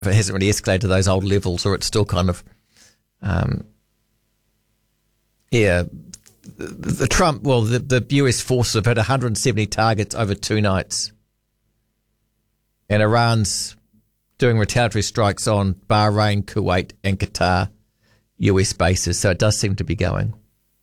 it hasn't really escalated to those old levels, or it's still kind of, the US forces have hit 170 targets over 2 nights. And Iran's doing retaliatory strikes on Bahrain, Kuwait, and Qatar US bases. So it does seem to be going.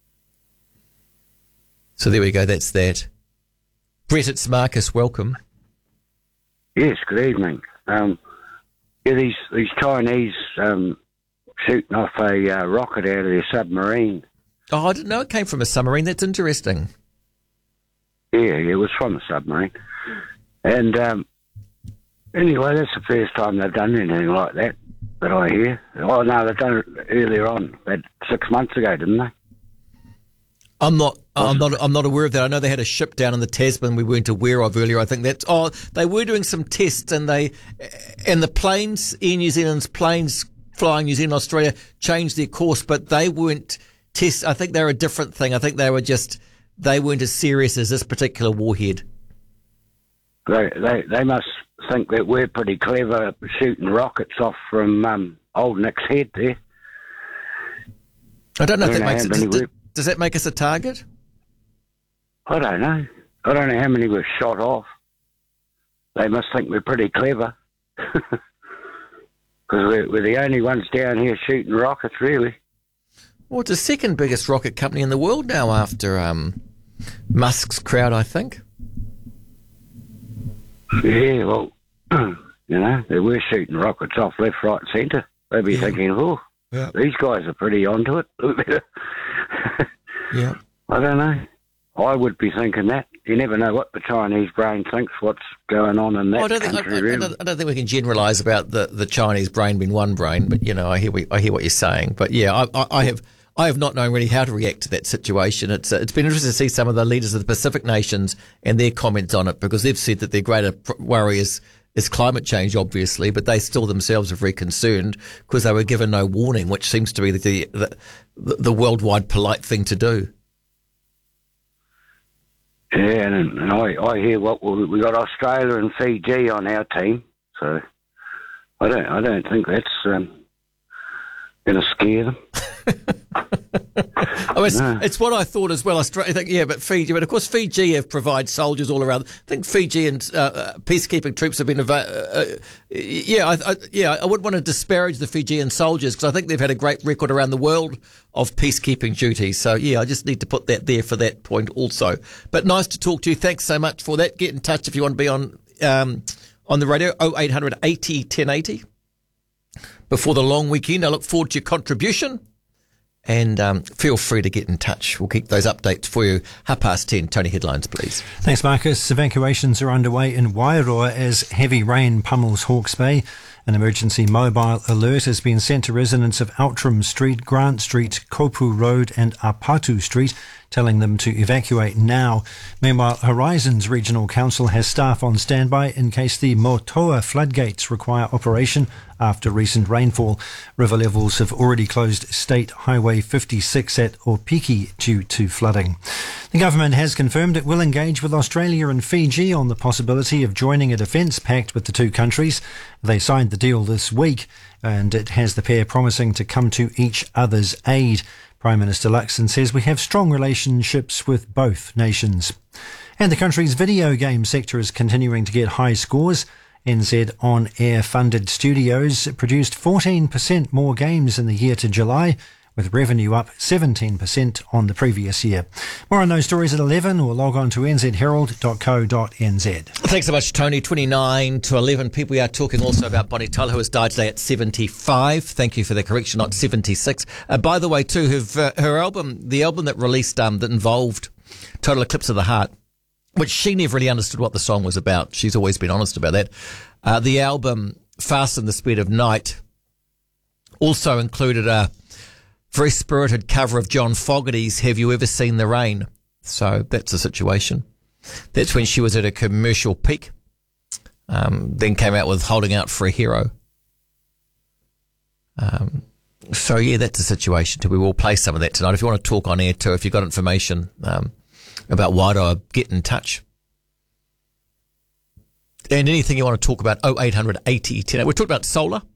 So there we go. That's that. Brett, it's Marcus. Welcome. Yes, good evening. These Chinese shooting off a rocket out of their submarine. Oh, I didn't know it came from a submarine. That's interesting. Yeah, it was from a submarine. And anyway, that's the first time they've done anything like that I hear. Oh, no, they've done it earlier on, about 6 months ago, didn't they? I'm not aware of that. I know they had a ship down in the Tasman we weren't aware of earlier. I think they were doing some tests, and the planes, Air New Zealand's planes flying New Zealand, Australia, changed their course, but they weren't tests. I think they're a different thing. I think they weren't as serious as this particular warhead. They must think that we're pretty clever shooting rockets off from Old Nick's Head there. I don't know if that makes it. Does that make us a target? I don't know. I don't know how many were shot off. They must think we're pretty clever. Because we're the only ones down here shooting rockets, really. Well, it's the second biggest rocket company in the world now after Musk's crowd, I think. Yeah, well, they were shooting rockets off left, right, and centre. They'd be thinking, these guys are pretty onto it. Yeah. I don't know. I would be thinking that. You never know what the Chinese brain thinks, what's going on in that country, really. I don't think we can generalise about the Chinese brain being one brain, but, I hear what you're saying. But, yeah, I have not known really how to react to that situation. It's been interesting to see some of the leaders of the Pacific nations and their comments on it, because they've said that their greater worry is climate change, obviously, but they still themselves are very concerned because they were given no warning, which seems to be the worldwide polite thing to do. Yeah, and I hear we got Australia and Fiji on our team, so I don't think that's going to scare them. It's what I thought as well. Australia, but Fiji. But of course, Fiji have provided soldiers all around. I think Fiji and peacekeeping troops have been. I wouldn't want to disparage the Fijian soldiers because I think they've had a great record around the world of peacekeeping duties. So I just need to put that there for that point also. But nice to talk to you. Thanks so much for that. Get in touch if you want to be on the radio. 0800 80 1080. Before the long weekend, I look forward to your contribution. And feel free to get in touch. We'll keep those updates for you. 10:30. Tony, headlines, please. Thanks, Marcus. Evacuations are underway in Wairoa as heavy rain pummels Hawke's Bay. An emergency mobile alert has been sent to residents of Outram Street, Grant Street, Kopu Road and Apatu Street, telling them to evacuate now. Meanwhile, Horizons Regional Council has staff on standby in case the Motoa floodgates require operation after recent rainfall. River levels have already closed State Highway 56 at Opiki due to flooding. The government has confirmed it will engage with Australia and Fiji on the possibility of joining a defence pact with the two countries. They signed the deal this week, and it has the pair promising to come to each other's aid. Prime Minister Luxon says we have strong relationships with both nations. And the country's video game sector is continuing to get high scores. NZ on-air funded studios produced 14% more games in the year to July, with revenue up 17% on the previous year. More on those stories at 11 or log on to nzherald.co.nz. Thanks so much, Tony. 29 to 11 people. We are talking also about Bonnie Tyler, who has died today at 75. Thank you for the correction, not 76. By the way, too, her album, the album that released that involved Total Eclipse of the Heart, which she never really understood what the song was about. She's always been honest about that. The album Fasten the Speed of Night also included a very spirited cover of John Fogerty's Have You Ever Seen the Rain? So that's the situation. That's when she was at a commercial peak. Then came out with Holding Out for a Hero. So, yeah, that's the situation. We will play some of that tonight. If you want to talk on air too, if you've got information about Wairoa, get in touch. And anything you want to talk about, 0800 80 10. We've talked about solar.